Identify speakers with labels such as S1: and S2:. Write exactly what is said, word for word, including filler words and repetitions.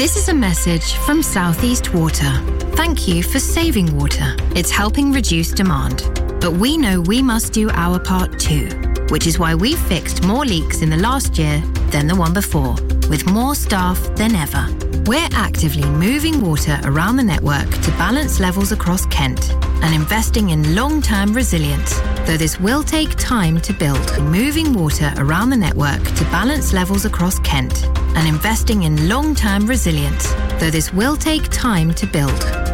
S1: This is a message from South East Water. Thank you for saving water. It's helping reduce demand. But we know we must do our part too, which is why we've fixed more leaks in the last year than the one before, with more staff than ever. We're actively moving water around the network to balance levels across Kent and investing in long-term resilience, though this will take time to build. Moving water around the network to balance levels across Kent and investing in long-term resilience, though this will take time to build.